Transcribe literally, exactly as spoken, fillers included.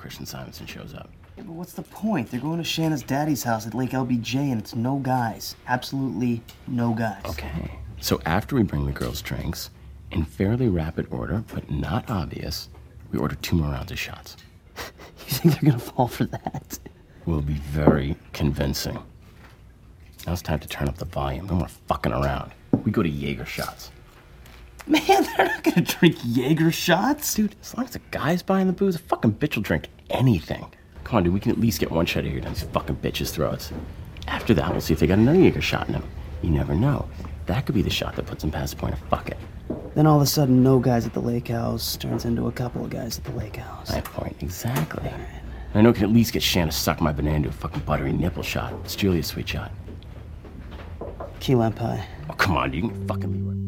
Christian Simonson shows up. Yeah, but what's the point? They're going to Shanna's daddy's house at Lake L B J, and it's no guys. Absolutely no guys. Okay. So after we bring the girls drinks, in fairly rapid order, but not obvious, we order two more rounds of shots. You think they're gonna fall for that? Will be very convincing. Now it's time to turn up the volume. No more fucking around. We go to Jaeger shots. Man, they're not gonna drink Jaeger shots. Dude, as long as the guy's buying the booze, a fucking bitch will drink anything. Come on, dude, we can at least get one shot of Jaeger down these fucking bitches' throats. After that, we'll see if they got another Jaeger shot in them. You never know. That could be the shot that puts them past the point of fuck it. Then all of a sudden, no guys at the lake house turns into a couple of guys at the lake house. My point, exactly. I know I can at least get Shanna to suck my banana into a fucking buttery nipple shot. It's Julia's sweet shot. Key lime pie. Oh, come on, dude. You can fucking be right.